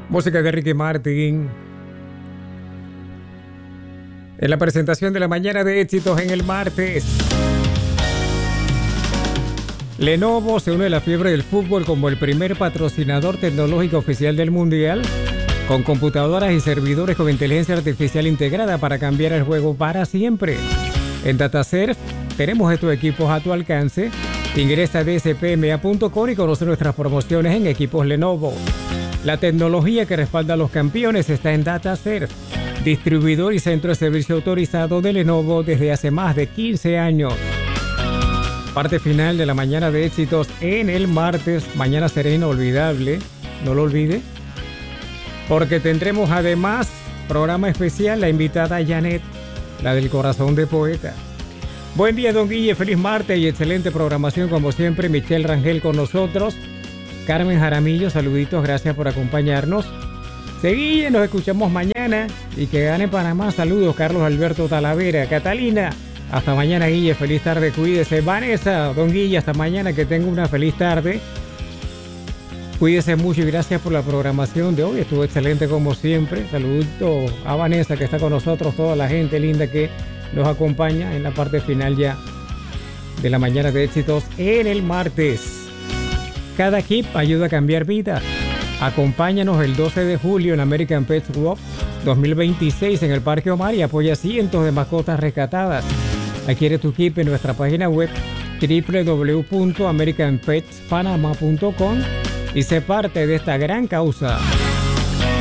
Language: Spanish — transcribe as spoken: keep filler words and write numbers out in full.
Música de Ricky Martin. En la presentación de la mañana de éxitos en el martes. Lenovo se une a la fiebre del fútbol como el primer patrocinador tecnológico oficial del Mundial, con computadoras y servidores con inteligencia artificial integrada para cambiar el juego para siempre. En DataServe tenemos estos equipos a tu alcance. Ingresa a d s p m a punto com y conoce nuestras promociones en equipos Lenovo. La tecnología que respalda a los campeones está en DataServe, distribuidor y centro de servicio autorizado de Lenovo desde hace más de quince años. Parte final de la mañana de éxitos en el martes. Mañana será inolvidable, no lo olvide, porque tendremos además programa especial, la invitada Janet, la del corazón de poeta. Buen día, don Guille, feliz martes y excelente programación como siempre. Michelle Rangel con nosotros, Carmen Jaramillo, saluditos, gracias por acompañarnos. Seguille, nos escuchamos mañana y que gane Panamá. Saludos, Carlos Alberto Talavera. Catalina, hasta mañana, Guille, feliz tarde, cuídese. Vanessa, don Guille, hasta mañana, que tenga una feliz tarde. Cuídese mucho y gracias por la programación de hoy, estuvo excelente como siempre. Saludos a Vanessa, que está con nosotros, toda la gente linda que nos acompaña en la parte final ya de la mañana de éxitos en el martes. Cada kit ayuda a cambiar vidas. Acompáñanos el doce de julio en American Pets Walk dos mil veintiséis en el Parque Omar y apoya cientos de mascotas rescatadas. Adquiere tu kit en nuestra página web doble u doble u doble u punto american pets panama punto com y sé parte de esta gran causa.